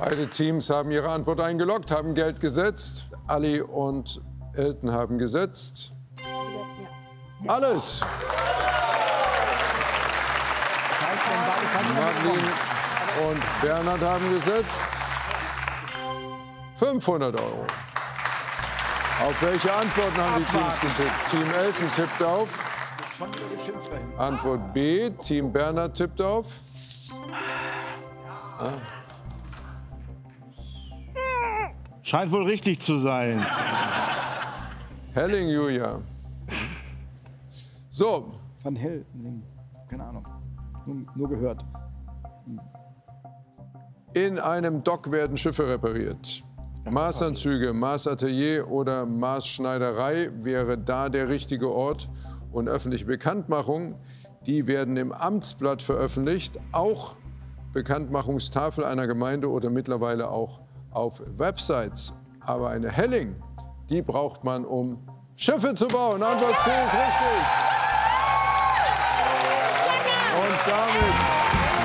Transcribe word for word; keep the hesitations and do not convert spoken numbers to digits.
Beide Teams haben ihre Antwort eingeloggt, haben Geld gesetzt. Ali und Elton haben gesetzt. Alles. Madeline und Bernhard haben gesetzt. fünfhundert Euro. Auf welche Antworten haben die Teams getippt? Team Elton tippt auf. Antwort B. Team Bernhard tippt auf. Ah. Scheint wohl richtig zu sein. Helling, Julia. So. Van Hell, keine Ahnung. Nur, nur gehört. In einem Dock werden Schiffe repariert. Maßanzüge, Maßatelier oder Maßschneiderei wäre da der richtige Ort. Und öffentliche Bekanntmachung, die werden im Amtsblatt veröffentlicht. Auch Bekanntmachungstafel einer Gemeinde oder mittlerweile auch auf Websites. Aber eine Helling, die braucht man, um Schiffe zu bauen. Antwort C ist richtig.